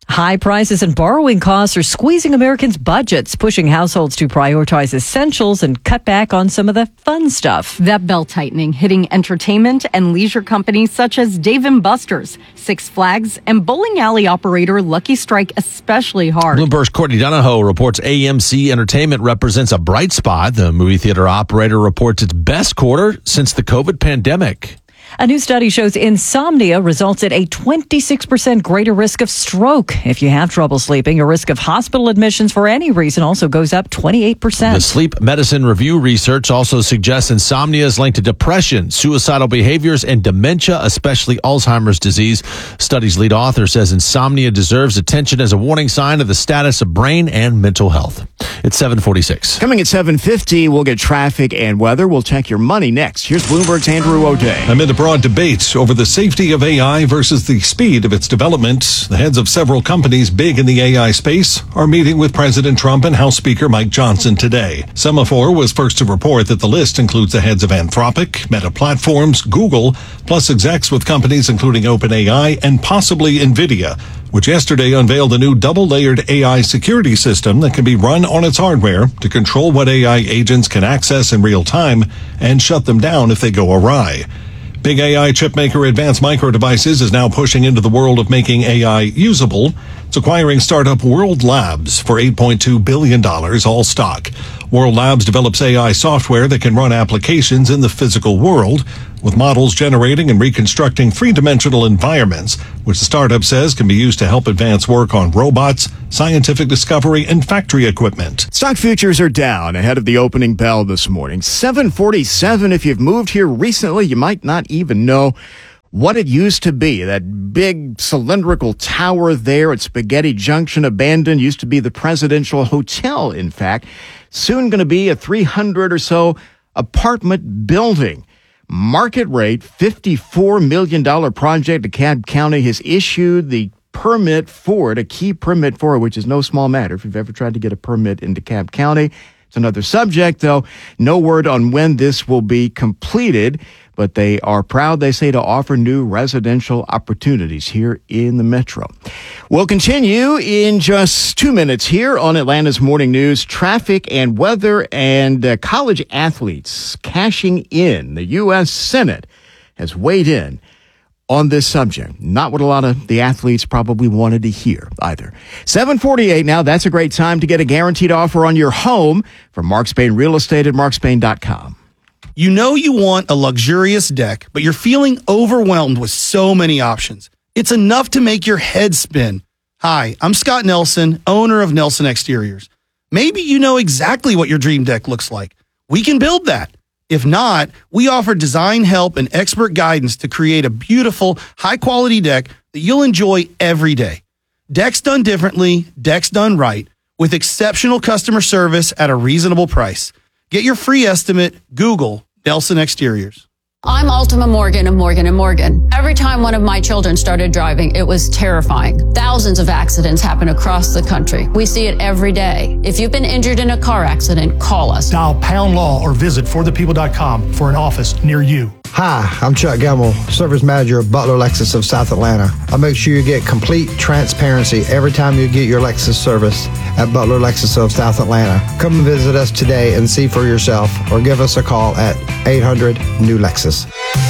High prices and borrowing costs are squeezing Americans' budgets, pushing households to prioritize essentials and cut back on some of the fun stuff. That belt-tightening hitting entertainment and leisure companies such as Dave and Buster's, Six Flags, and bowling alley operator Lucky Strike especially hard. Bloomberg's Courtney Donahoe reports A M C Entertainment represents a bright spot. The movie theater operator reports its best quarter since the COVID pandemic. A new study shows insomnia results in a twenty-six percent greater risk of stroke. If you have trouble sleeping, your risk of hospital admissions for any reason also goes up twenty-eight percent. The Sleep Medicine Review research also suggests insomnia is linked to depression, suicidal behaviors, and dementia, especially Alzheimer's disease. Study's lead author says insomnia deserves attention as a warning sign of the status of brain and mental health. It's seven forty-six. Coming at seven fifty, we'll get traffic and weather. We'll check your money next. Here's Bloomberg's Andrew O'Day. Amid a broad debate over the safety of A I versus the speed of its development, the heads of several companies big in the A I space are meeting with President Trump and House Speaker Mike Johnson today. Semaphore was first to report that the list includes the heads of Anthropic, Meta Platforms, Google, plus execs with companies including OpenAI and possibly NVIDIA, which yesterday unveiled a new double-layered A I security system that can be run on its hardware to control what A I agents can access in real time and shut them down if they go awry. Big A I chipmaker Advanced Micro Devices is now pushing into the world of making A I usable. It's acquiring startup World Labs for eight point two billion dollars, all stock. World Labs develops A I software that can run applications in the physical world, with models generating and reconstructing three-dimensional environments, which the startup says can be used to help advance work on robots, scientific discovery, and factory equipment. Stock futures are down ahead of the opening bell this morning. seven forty-seven. If you've moved here recently, you might not even know what it used to be. That big cylindrical tower there at Spaghetti Junction, abandoned, used to be the Presidential Hotel, in fact. Soon going to be a three hundred or so apartment building. Market rate, fifty-four million dollars project. DeKalb County has issued the permit for it, a key permit for it, which is no small matter if you've ever tried to get a permit in DeKalb County. It's another subject, though. No word on when this will be completed, but they are proud, they say, to offer new residential opportunities here in the metro. We'll continue in just two minutes here on Atlanta's Morning News. Traffic and weather and uh, college athletes cashing in. The U S Senate has weighed in on this subject. Not what a lot of the athletes probably wanted to hear either. seven forty-eight now. That's a great time to get a guaranteed offer on your home from Mark Spain Real Estate at mark spain dot com. You know you want a luxurious deck, but you're feeling overwhelmed with so many options. It's enough to make your head spin. Hi, I'm Scott Nelson, owner of Nelson Exteriors. Maybe you know exactly what your dream deck looks like. We can build that. If not, we offer design help and expert guidance to create a beautiful, high-quality deck that you'll enjoy every day. Decks done differently, decks done right, with exceptional customer service at a reasonable price. Get your free estimate. Google Nelson Exteriors. I'm Ultima Morgan of Morgan and Morgan. Every time one of my children started driving, it was terrifying. Thousands of accidents happen across the country. We see it every day. If you've been injured in a car accident, call us. Dial pound law or visit for the people dot com for an office near you. Hi, I'm Chuck Gemmel, Service Manager of Butler Lexus of South Atlanta. I make sure you get complete transparency every time you get your Lexus service at Butler Lexus of South Atlanta. Come and visit us today and see for yourself, or give us a call at eight hundred new Lexus.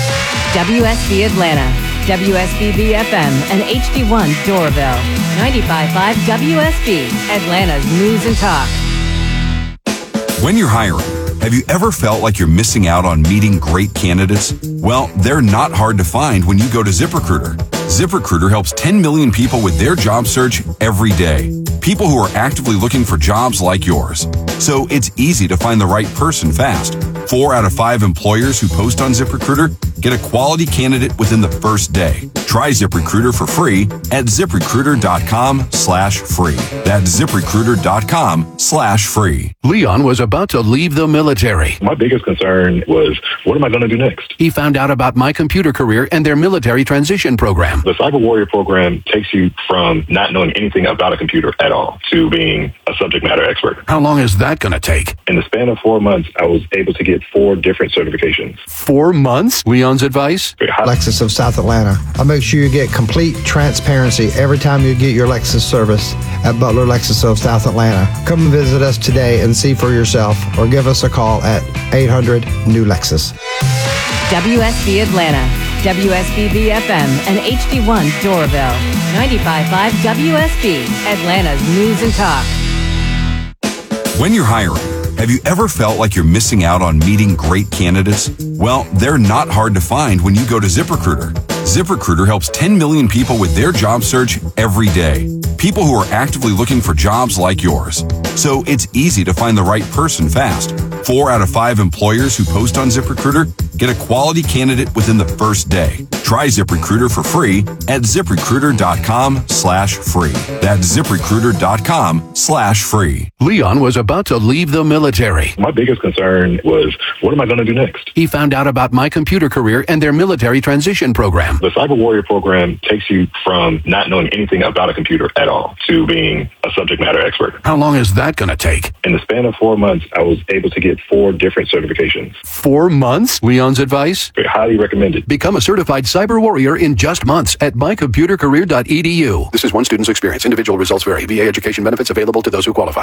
W S B Atlanta, W S B B F M, and H D one Doraville. ninety-five point five W S B, Atlanta's News and Talk. When you're hiring, have you ever felt like you're missing out on meeting great candidates? Well, they're not hard to find when you go to ZipRecruiter. ZipRecruiter helps ten million people with their job search every day. People who are actively looking for jobs like yours. So it's easy to find the right person fast. Four out of five employers who post on ZipRecruiter get a quality candidate within the first day. Try ZipRecruiter for free at ZipRecruiter.com slash free. That's ZipRecruiter.com slash free. Leon was about to leave the military. My biggest concern was, what am I going to do next? He found out about My Computer Career and their military transition program. The Cyber Warrior program takes you from not knowing anything about a computer at all to being a subject matter expert. How long is that going to take? In the span of four months, I was able to get four different certifications. Four months? Leon Leon's advice? Lexus of South Atlanta. I'll make sure you get complete transparency every time you get your Lexus service at Butler Lexus of South Atlanta. Come and visit us today and see for yourself, or give us a call at eight hundred new Lexus. W S B Atlanta, W S B B F M, and H D one Doraville. ninety-five point five W S B, Atlanta's News and Talk. When you're hiring, have you ever felt like you're missing out on meeting great candidates? Well, they're not hard to find when you go to ZipRecruiter. ZipRecruiter helps ten million people with their job search every day. People who are actively looking for jobs like yours. So it's easy to find the right person fast. Four out of five employers who post on ZipRecruiter get a quality candidate within the first day. Try ZipRecruiter for free at ZipRecruiter.com slash free. That's ZipRecruiter.com slash free. Leon was about to leave the military. My biggest concern was, what am I going to do next? He found out about My Computer Career and their military transition program. The Cyber Warrior program takes you from not knowing anything about a computer at all to being a subject matter expert. How long is that going to take? In the span of four months, I was able to get four different certifications. Four months? Leon's advice? Highly recommended. Become a certified cyber warrior in just months at my computer career dot e d u. This is one student's experience. Individual results vary. V A education benefits available to those who qualify.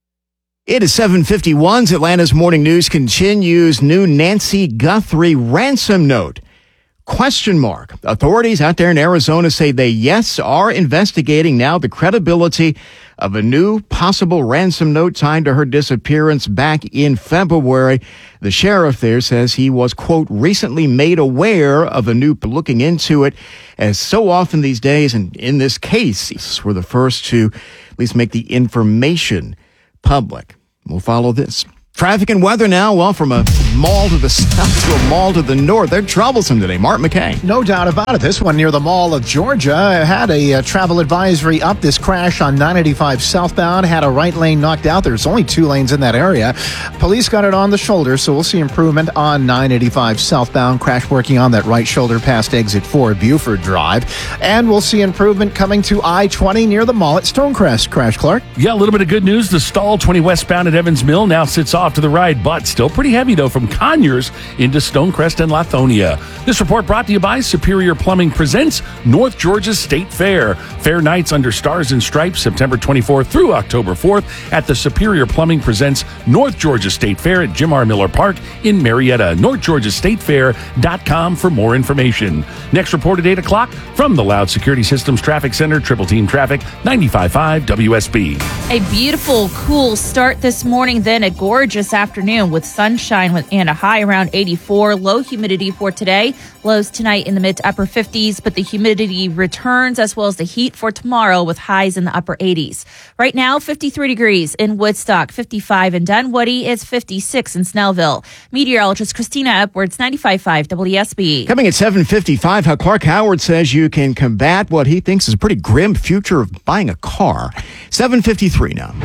It is seven fifty-one. Atlanta's Morning News continues. New Nancy Guthrie ransom note. Question mark. Authorities out there in Arizona say they, yes, are investigating now the credibility of a new possible ransom note tied to her disappearance back in February. The sheriff there says he was, quote, recently made aware of a new looking into it, as so often these days, and in this case, we're the first to at least make the information public. We'll follow this. Traffic and weather now. Well, from a mall to the south to a mall to the north. They're troublesome today. Mark McKay. No doubt about it. This one near the Mall of Georgia had a uh, travel advisory up. This crash on nine eighty-five southbound had a right lane knocked out. There's only two lanes in that area. Police got it on the shoulder, so we'll see improvement on nine eighty-five southbound. Crash working on that right shoulder past exit four, Buford Drive. And we'll see improvement coming to I twenty near the mall at Stonecrest. Crash, Clark. Yeah, a little bit of good news. The stall twenty westbound at Evans Mill now sits off to the right, but still pretty heavy, though, from Conyers into Stonecrest and Lithonia. This report brought to you by Superior Plumbing presents North Georgia State Fair. Fair nights under Stars and Stripes, September twenty-fourth through October fourth at the Superior Plumbing presents North Georgia State Fair at Jim R. Miller Park in Marietta. north georgia state fair dot com for more information. Next report at eight o'clock from the Loud Security Systems Traffic Center, Triple Team Traffic, ninety-five point five W S B. A beautiful, cool start this morning, then a gorgeous afternoon with sunshine with, and a high around eighty-four. Low humidity for today. Lows tonight in the mid to upper fifties, but the humidity returns as well as the heat for tomorrow with highs in the upper eighties. Right now, fifty-three degrees in Woodstock, fifty-five in Dunwoody. It's fifty-six in Snellville. Meteorologist Christina Upwards, ninety-five point five W S B. Coming at seven fifty-five, how Clark Howard says you can combat what he thinks is a pretty grim future of buying a car. seven fifty-three now.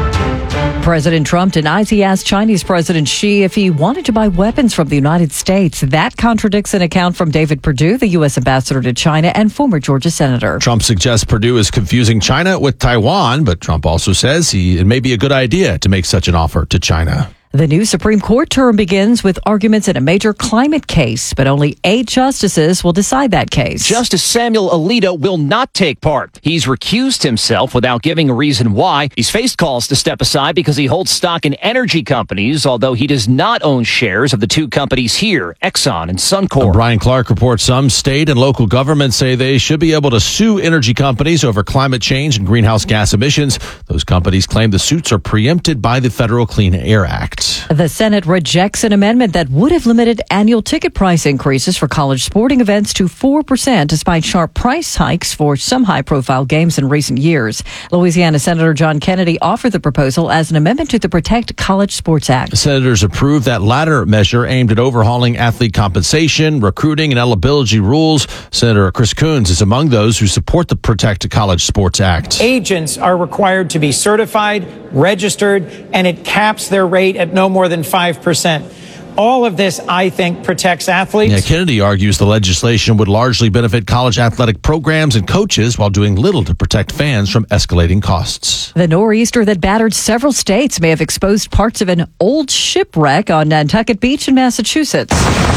President Trump denies he asked Chinese President Xi if he wanted to buy weapons from the United States. That contradicts an account from David Perdue, the U S ambassador to China and former Georgia senator. Trump suggests Perdue is confusing China with Taiwan, but Trump also says he, it may be a good idea to make such an offer to China. The new Supreme Court term begins with arguments in a major climate case, but only eight justices will decide that case. Justice Samuel Alito will not take part. He's recused himself without giving a reason why. He's faced calls to step aside because he holds stock in energy companies, although he does not own shares of the two companies here, Exxon and Suncor. Brian Clark reports some state and local governments say they should be able to sue energy companies over climate change and greenhouse gas emissions. Those companies claim the suits are preempted by the Federal Clean Air Act. The Senate rejects an amendment that would have limited annual ticket price increases for college sporting events to four percent, despite sharp price hikes for some high-profile games in recent years. Louisiana Senator John Kennedy offered the proposal as an amendment to the Protect College Sports Act. Senators approved that latter measure aimed at overhauling athlete compensation, recruiting, and eligibility rules. Senator Chris Coons is among those who support the Protect College Sports Act. Agents are required to be certified, registered, and it caps their rate at no more than five percent. All of this, I think, protects athletes. Yeah, Kennedy argues the legislation would largely benefit college athletic programs and coaches while doing little to protect fans from escalating costs. The nor'easter that battered several states may have exposed parts of an old shipwreck on Nantucket Beach in Massachusetts.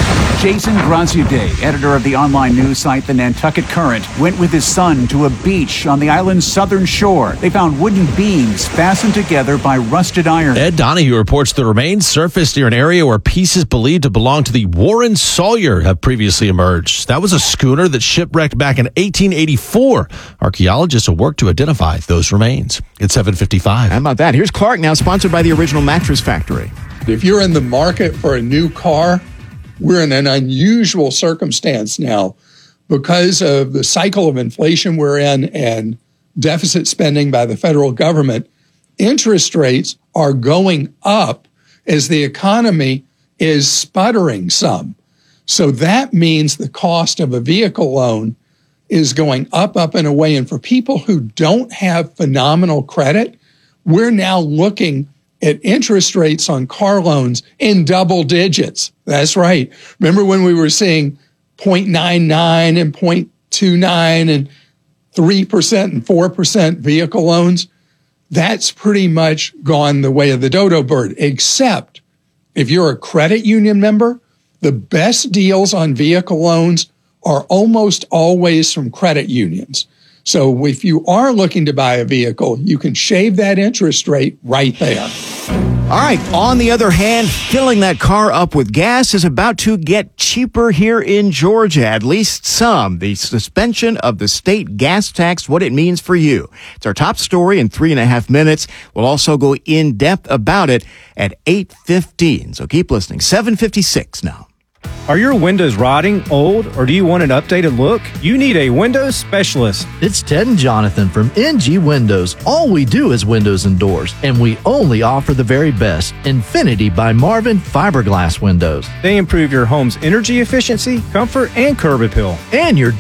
Jason Graziadei, editor of the online news site The Nantucket Current, went with his son to a beach on the island's southern shore. They found wooden beams fastened together by rusted iron. Ed Donahue reports the remains surfaced near an area where pieces believed to belong to the Warren Sawyer have previously emerged. That was a schooner that shipwrecked back in eighteen eighty-four. Archaeologists will work to identify those remains. It's seven fifty-five. How about that? Here's Clark now, sponsored by the Original Mattress Factory. If you're in the market for a new car, we're in an unusual circumstance now because of the cycle of inflation we're in and deficit spending by the federal government. Interest rates are going up as the economy is sputtering some. So that means the cost of a vehicle loan is going up, up, and away. And for people who don't have phenomenal credit, we're now looking at interest rates on car loans in double digits. That's right. Remember when we were seeing zero point nine nine and zero point two nine and three percent and four percent vehicle loans? That's pretty much gone the way of the dodo bird, except if you're a credit union member, the best deals on vehicle loans are almost always from credit unions. So if you are looking to buy a vehicle, you can shave that interest rate right there. All right. On the other hand, filling that car up with gas is about to get cheaper here in Georgia, at least some. The suspension of the state gas tax, what it means for you. It's our top story in three and a half minutes. We'll also go in depth about it at eight fifteen. So keep listening. seven fifty-six now. Are your windows rotting, old, or do you want an updated look? You need a windows specialist. It's Ted and Jonathan from N G Windows. All we do is windows and doors, and we only offer the very best. Infinity by Marvin fiberglass windows. They improve your home's energy efficiency, comfort, and curb appeal. And your